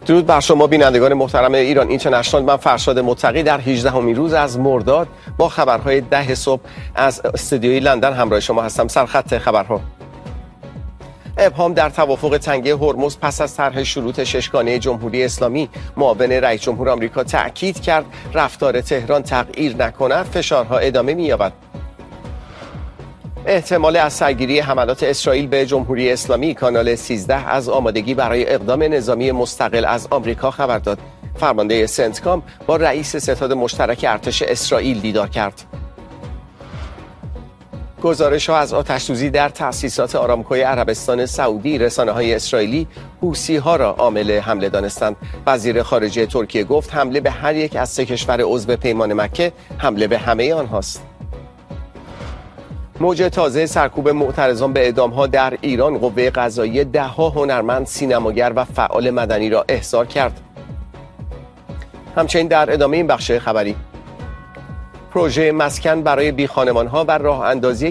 درود بر شما بینندگان محترم ایران اینترنشنال. من فرشاد متقی در 18مین روز از مرداد با خبرهای 10 صبح از استودیوی لندن همراه شما هستم. سرخط خبرها: ابهام در توافق تنگه هرمز پس از طرح شروط ششگانه جمهوری اسلامی. معاون رئیس جمهور آمریکا تأکید کرد رفتار تهران تغییر نکند فشارها ادامه می‌یابد. احتمال از سرگیری حملات اسرائیل به جمهوری اسلامی. کانال 13 از آمادگی برای اقدام نظامی مستقل از آمریکا خبر داد. فرمانده سنتکام با رئیس ستاد مشترک ارتش اسرائیل دیدار کرد. گزارش‌ها از آتش‌سوزی در تأسیسات آرامکوی عربستان سعودی. رسانه‌های اسرائیلی حوثی‌ها را عامل حمله دانستند. وزیر خارجه ترکیه گفت حمله به هر یک از سه کشور عضو پیمان مکه حمله به همه آنهاست. موج تازه سرکوب معترضان به اعدام‌ها در ایران. قوه قضاییه ده‌ها هنرمند، سینماگر و فعال مدنی را احضار کرد. همچنین در ادامه این بخش خبری، پروژه مسکن برای بیخانمان‌ها و راه اندازی